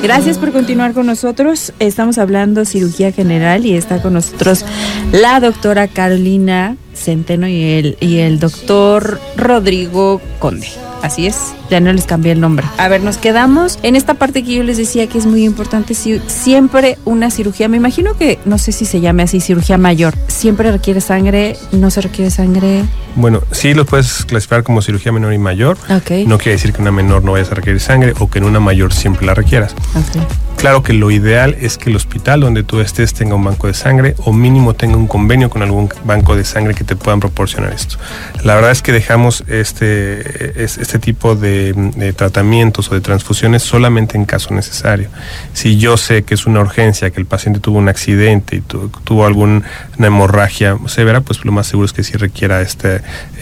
Gracias por continuar con nosotros. Estamos hablando cirugía general y está con nosotros la doctora Carolina Centeno y el doctor Rodrigo Conde. Así es, ya no les cambié el nombre. A ver, nos quedamos en esta parte que yo les decía que es muy importante. Siempre una cirugía, me imagino que, no sé si se llame así, cirugía mayor, ¿siempre requiere sangre? ¿No se requiere sangre? Bueno, sí lo puedes clasificar como cirugía menor y mayor. Okay. No quiere decir que en una menor no vayas a requerir sangre o que en una mayor siempre la requieras. Okay. Claro que lo ideal es que el hospital donde tú estés tenga un banco de sangre o mínimo tenga un convenio con algún banco de sangre que te puedan proporcionar esto. La verdad es que dejamos este tipo de tratamientos o de transfusiones solamente en caso necesario. Si yo sé que es una urgencia, que el paciente tuvo un accidente y tuvo alguna hemorragia severa, pues lo más seguro es que sí requiera esta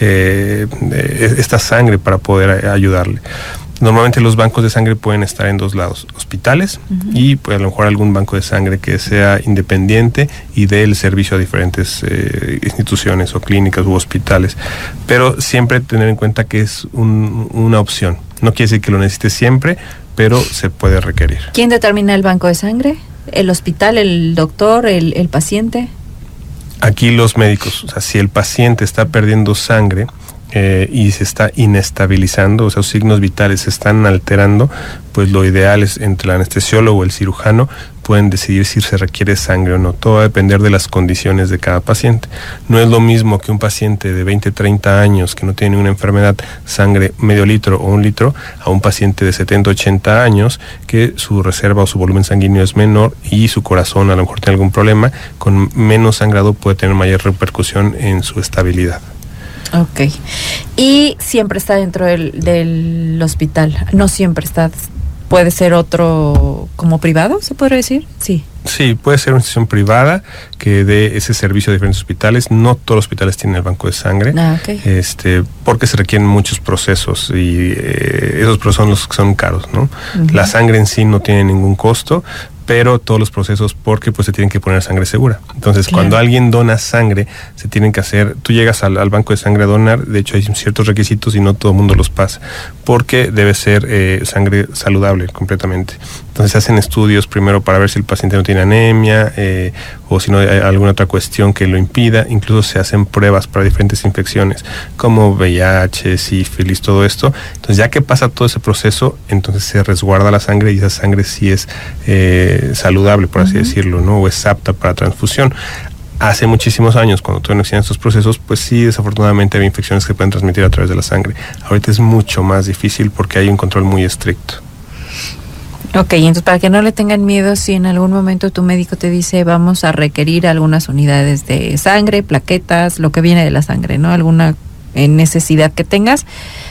sangre para poder ayudarle. Normalmente los bancos de sangre pueden estar en dos lados, hospitales y pues a lo mejor algún banco de sangre que sea independiente y dé el servicio a diferentes instituciones o clínicas u hospitales. Pero siempre tener en cuenta que es una opción. No quiere decir que lo necesites siempre, pero se puede requerir. ¿Quién determina el banco de sangre? ¿El hospital, el doctor, el paciente? Aquí los médicos. O sea, si el paciente está perdiendo sangre y se está inestabilizando, o sea, sus signos vitales se están alterando, pues lo ideal es entre el anestesiólogo o el cirujano pueden decidir si se requiere sangre o no. Todo va a depender de las condiciones de cada paciente. No es lo mismo que un paciente de 20, 30 años que no tiene ninguna enfermedad, sangre medio litro o un litro, a un paciente de 70, 80 años que su reserva o su volumen sanguíneo es menor y su corazón a lo mejor tiene algún problema, con menos sangrado puede tener mayor repercusión en su estabilidad. Ok. Y siempre está dentro del hospital, no siempre está, puede ser otro como privado, ¿se podría decir? Sí. Sí, puede ser una institución privada que dé ese servicio a diferentes hospitales. No todos los hospitales tienen el banco de sangre, okay. Porque se requieren muchos procesos y esos procesos son los que son caros, ¿no? Uh-huh. La sangre en sí no tiene ningún costo, pero todos los procesos porque pues se tienen que poner sangre segura. Entonces, claro, cuando alguien dona sangre, se tienen que hacer, tú llegas al banco de sangre a donar, de hecho hay ciertos requisitos y no todo el mundo los pasa, porque debe ser sangre saludable completamente. Entonces se hacen estudios primero para ver si el paciente no tiene anemia o si no hay alguna otra cuestión que lo impida. Incluso se hacen pruebas para diferentes infecciones como VIH, sífilis, todo esto. Entonces ya que pasa todo ese proceso, entonces se resguarda la sangre y esa sangre sí es saludable, por así decirlo, ¿no? O es apta para transfusión. Hace muchísimos años, cuando todavía no existían estos procesos, pues sí, desafortunadamente había infecciones que pueden transmitir a través de la sangre. Ahorita es mucho más difícil porque hay un control muy estricto. Ok, entonces para que no le tengan miedo, si en algún momento tu médico te dice vamos a requerir algunas unidades de sangre, plaquetas, lo que viene de la sangre, ¿no? Alguna necesidad que tengas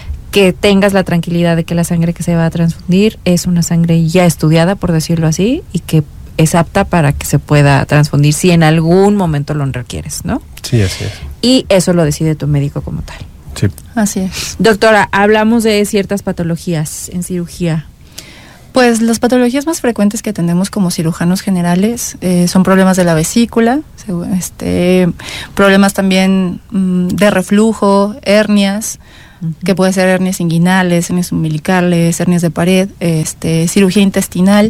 la tranquilidad de que la sangre que se va a transfundir es una sangre ya estudiada, por decirlo así, y que es apta para que se pueda transfundir si en algún momento lo requieres, ¿no? Sí, así es. Y eso lo decide tu médico como tal. Sí. Así es. Doctora, hablamos de ciertas patologías en cirugía. Pues las patologías más frecuentes que atendemos como cirujanos generales son problemas de la vesícula, problemas también de reflujo, hernias, que puede ser hernias inguinales, hernias umbilicales, hernias de pared, cirugía intestinal,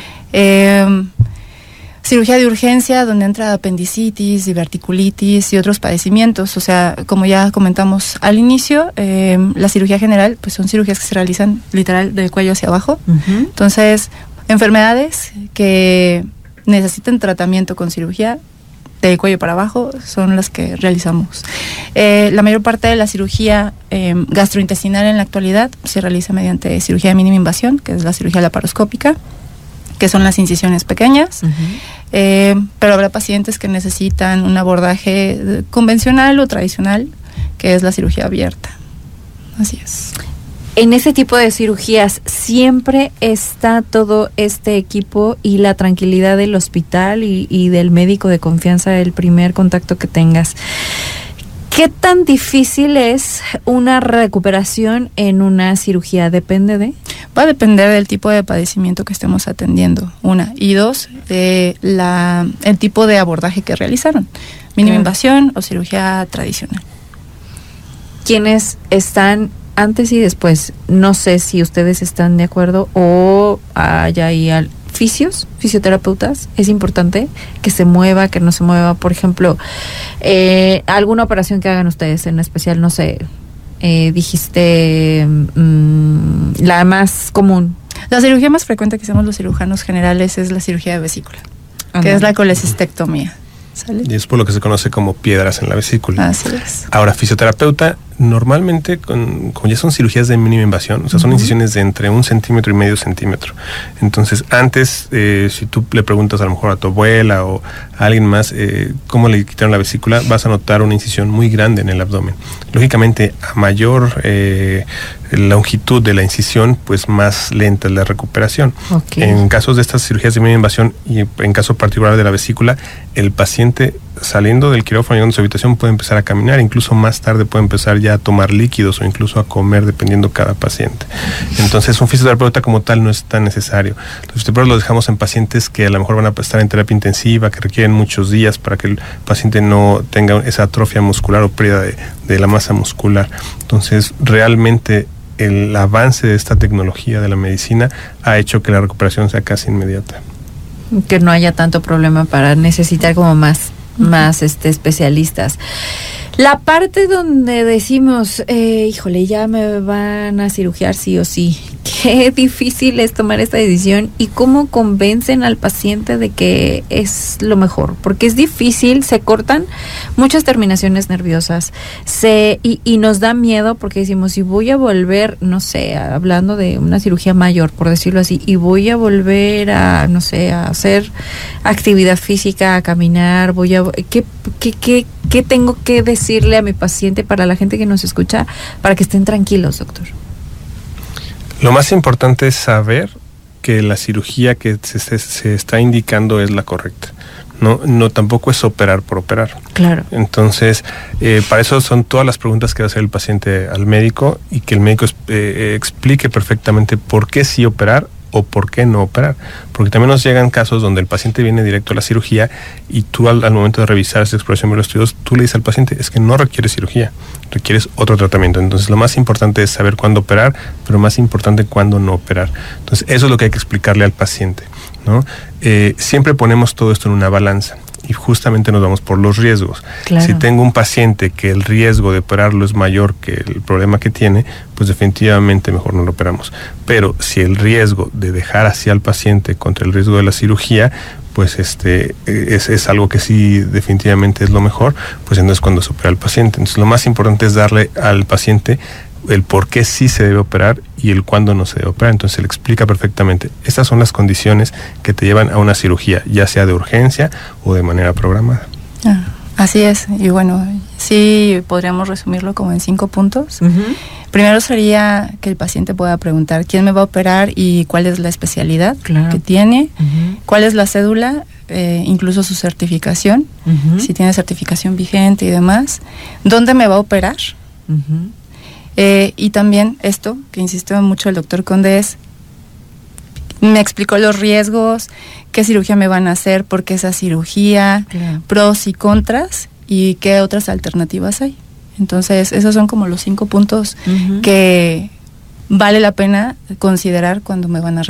cirugía de urgencia donde entra apendicitis, diverticulitis y otros padecimientos. O sea, como ya comentamos al inicio, la cirugía general pues son cirugías que se realizan literal del cuello hacia abajo. Entonces, enfermedades que necesiten tratamiento con cirugía del cuello para abajo son las que realizamos. La mayor parte de la cirugía gastrointestinal en la actualidad se realiza mediante cirugía de mínima invasión, que es la cirugía laparoscópica, que son las incisiones pequeñas, pero habrá pacientes que necesitan un abordaje convencional o tradicional, que es la cirugía abierta. Así es. En ese tipo de cirugías siempre está todo este equipo y la tranquilidad del hospital y del médico de confianza, el primer contacto que tengas. ¿Qué tan difícil es una recuperación en una cirugía? ¿Depende de? Va a depender del tipo de padecimiento que estemos atendiendo, una. Y dos, el tipo de abordaje que realizaron. Mínima invasión o cirugía tradicional. ¿Quiénes están antes y después. No sé si ustedes están de acuerdo o hay ahí fisioterapeutas. Es importante que se mueva, que no se mueva. Por ejemplo, alguna operación que hagan ustedes en especial, no sé, dijiste la más común. La cirugía más frecuente que hacemos los cirujanos generales es la cirugía de vesícula, que es la colecistectomía. ¿Sale? Y es por lo que se conoce como piedras en la vesícula. Así es. Ahora, fisioterapeuta, normalmente, como ya son cirugías de mínima invasión, o sea, son incisiones de entre 1,5 centímetros y medio centímetro. Entonces, antes, si tú le preguntas a lo mejor a tu abuela o a alguien más cómo le quitaron la vesícula, vas a notar una incisión muy grande en el abdomen. Lógicamente, a mayor longitud de la incisión, pues más lenta es la recuperación. Okay. En casos de estas cirugías de mínima invasión y en caso particular de la vesícula, el paciente saliendo del quirófano y llegando a su habitación puede empezar a caminar, incluso más tarde puede empezar ya a tomar líquidos o incluso a comer, dependiendo cada paciente. Entonces, un fisioterapeuta como tal no es tan necesario. Los fisioterapeutas los dejamos en pacientes que a lo mejor van a estar en terapia intensiva, que requieren muchos días para que el paciente no tenga esa atrofia muscular o pérdida de la masa muscular. Entonces, realmente el avance de esta tecnología de la medicina ha hecho que la recuperación sea casi inmediata. Que no haya tanto problema para necesitar como más especialistas. La parte donde decimos, híjole, ya me van a cirugiar sí o sí. Qué difícil es tomar esta decisión y cómo convencen al paciente de que es lo mejor, porque es difícil, se cortan muchas terminaciones nerviosas, y nos da miedo porque decimos, si voy a volver, no sé, hablando de una cirugía mayor, por decirlo así, y voy a volver a, no sé, a hacer actividad física, a caminar, ¿qué tengo que decirle a mi paciente, para la gente que nos escucha, para que estén tranquilos, doctor? Lo más importante es saber que la cirugía que se está indicando es la correcta. No, tampoco es operar por operar. Claro. Entonces, para eso son todas las preguntas que va a hacer el paciente al médico y que el médico explique perfectamente por qué sí operar o por qué no operar. Porque también nos llegan casos donde el paciente viene directo a la cirugía y tú al momento de revisar esa exploración de los estudios, tú le dices al paciente, es que no requieres cirugía, requieres otro tratamiento. Entonces, lo más importante es saber cuándo operar, pero más importante cuándo no operar. Entonces, eso es lo que hay que explicarle al paciente, ¿no? Siempre ponemos todo esto en una balanza y justamente nos vamos por los riesgos. Claro. Si tengo un paciente que el riesgo de operarlo es mayor que el problema que tiene, pues definitivamente mejor no lo operamos. Pero si el riesgo de dejar así al paciente contra el riesgo de la cirugía, pues es algo que sí definitivamente es lo mejor, pues entonces cuando se opera al paciente. Entonces, lo más importante es darle al paciente el por qué sí se debe operar y el cuándo no se debe operar. Entonces se le explica perfectamente. Estas son las condiciones que te llevan a una cirugía, ya sea de urgencia o de manera programada. Así es. Y bueno, sí podríamos resumirlo como en 5 puntos. Primero sería que el paciente pueda preguntar quién me va a operar y cuál es la especialidad que tiene, cuál es la cédula, incluso su certificación, si tiene certificación vigente y demás, dónde me va a operar. Y también esto, que insistió mucho el doctor Conde, me explicó los riesgos, qué cirugía me van a hacer, por qué esa cirugía, pros y contras, y qué otras alternativas hay. Entonces, esos son como los 5 puntos que vale la pena considerar cuando me van a